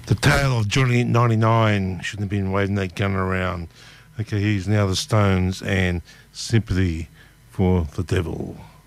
The tale of Johnny 99 shouldn't have been waving that gun around. Okay, he's now the Stones and Sympathy for the Devil.